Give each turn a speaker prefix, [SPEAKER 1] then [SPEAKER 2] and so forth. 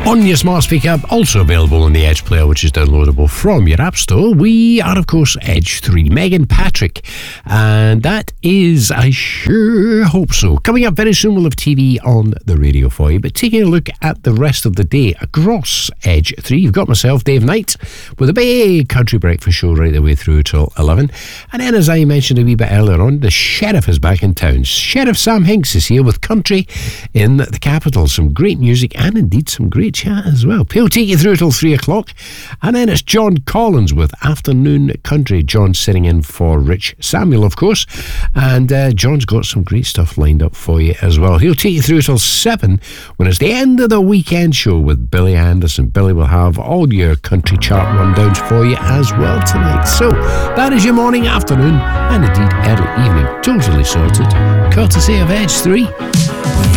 [SPEAKER 1] On your smart speaker, also available on the Edge player, which is downloadable from your app store. We are, of course, Edge 3. Megan Patrick. And that is, I sure hope so. Coming up very soon, we'll have TV on the radio for you. But taking a look at the rest of the day across Edge 3, you've got myself, Dave Knight, with a big country breakfast show right the way through till 11. And then, as I mentioned a wee bit earlier on, the Sheriff is back in town. Sheriff Sam Hinks is here with Country in the capital. Some great music and indeed some great chat as well. He'll take you through till 3 o'clock. And then it's John Collins with Afternoon Country. John sitting in for Rich Samuel, of course. And John's got some great stuff lined up for you as well. He'll take you through till 7 when it's the end of the weekend show with Billy Anderson. Billy will have all your country chart rundowns for you as well tonight. So that is your morning, afternoon, and indeed early evening. Totally sorted. Courtesy of Edge 3.